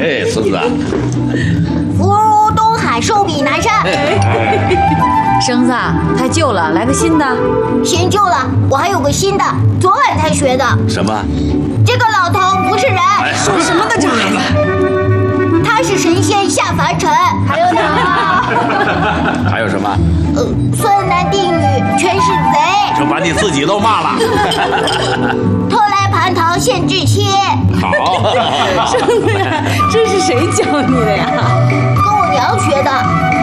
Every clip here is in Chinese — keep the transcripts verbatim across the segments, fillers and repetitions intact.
嘿，孙子， 福如东海，寿比南山。 绳子太旧了，来个新的。 嫌旧了，我还有个新的，昨晚才学的。 什么？ 这个老头不是人。 说什么呢，这孩子？ 他是神仙下凡尘。还有呢？ 还有什么？ 呃，孙男弟女全是贼。 就把你自己都骂了。 偷来蟠桃献至亲。 好。 绳子呀，这是谁教你的呀？ 跟我娘学的。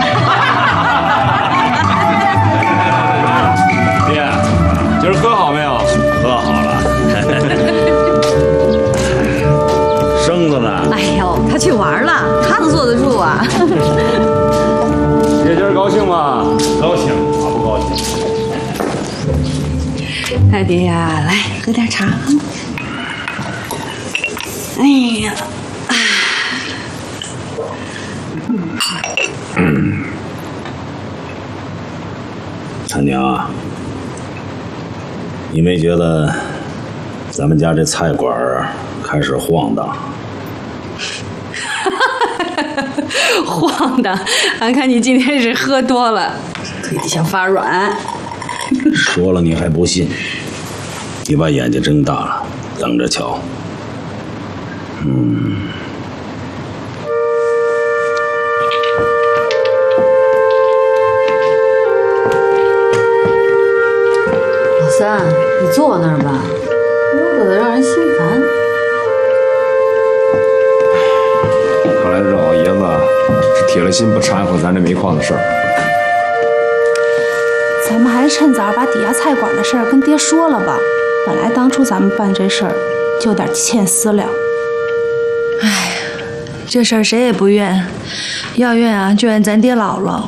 爹，今儿喝好没有？ 喝好了。生子呢？ 哎呦，他去玩了，他能坐得住啊？ 爹今儿高兴吗？高兴，哪不高兴？ 哎爹呀，来喝点茶。哎呀， 嗯，他娘啊，你没觉得咱们家这菜馆开始晃荡？ 晃荡，俺看你今天是喝多了，腿底下发软。 说了你还不信，你把眼睛睁大了，等着瞧。嗯。 老三，你坐那儿吧，悠着的让人心烦。 看来这老爷子是铁了心不掺和咱这煤矿的事儿。 咱们还是趁早把底下菜馆的事儿跟爹说了吧。本来当初咱们办这事儿就有点欠思量。 哎，这事儿谁也不怨，要怨啊就怨咱爹姥姥。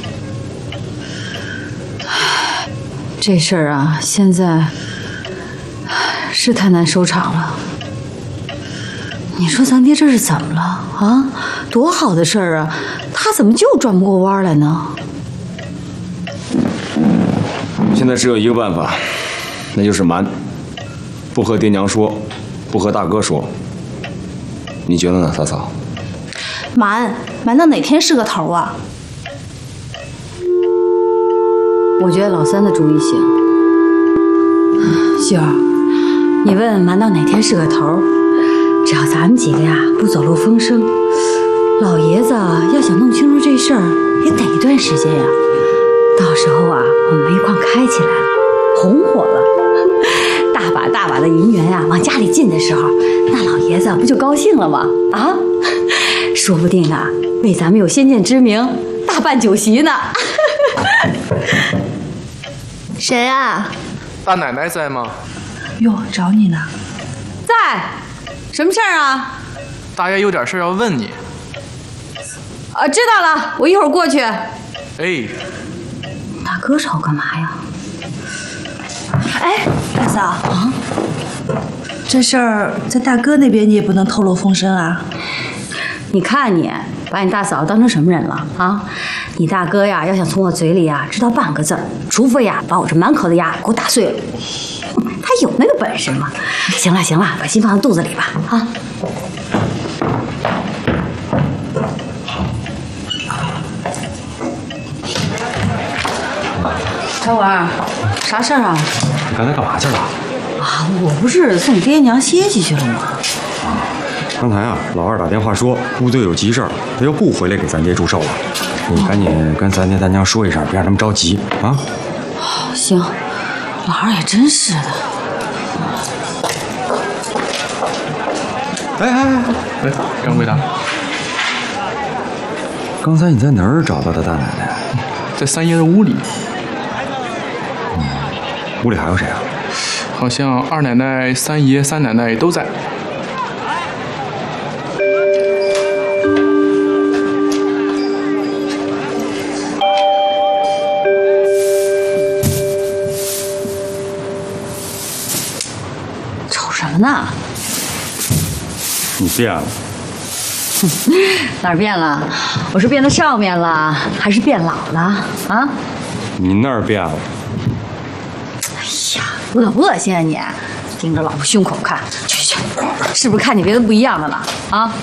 这事儿啊，现在是太难收场了。你说咱爹这是怎么了啊？多好的事儿啊，他怎么就转不过弯来呢？ 现在只有一个办法，那就是瞒，不和爹娘说，不和大哥说。你觉得呢，嫂嫂？ 瞒瞒到哪天是个头啊？ 我觉得老三的主意行。秀儿，你问瞒到哪天是个头？只要咱们几个呀不走漏风声，老爷子要想弄清楚这事儿，也得一段时间呀。到时候啊，我们煤矿开起来了，红火了，大把大把的银元呀往家里进的时候，那老爷子不就高兴了吗？啊，说不定啊，为咱们有先见之明，大办酒席呢。 谁啊？ 大奶奶在吗？ 哟，找你呢。 在，什么事儿啊？ 大爷有点事要问你。 啊，知道了，我一会儿过去。 哎， 大哥找我干嘛呀？ 哎，大嫂啊，这事儿在大哥那边你也不能透露风声啊。 你看你把你大嫂当成什么人了啊？你大哥呀，要想从我嘴里呀知道半个字儿，除非呀把我这满口的牙给我打碎了。他有那个本事吗？行了行了，把心放在肚子里吧啊！小婉，啥事儿啊？ 你刚才干嘛去了？ 啊，我不是送爹娘歇息去了吗？ 刚才啊，老二打电话说部队有急事儿，他又不回来给咱爹祝寿了。你赶紧跟咱爹咱娘说一声，别让他们着急啊。 行，老二也真是的。 哎哎哎哎，掌柜的， 刚才你在哪儿找到的大奶奶？ 在三爷的屋里。 嗯，屋里还有谁啊？ 好像二奶奶、三爷、三奶奶都在。 瞅什么呢？ 你变了。 哪儿变了？我是变到上面了，还是变老了啊？ 你那儿变了。 哎呀，恶不恶心啊你？盯着老婆胸口看，去去去，是不是看见别的不一样的了啊？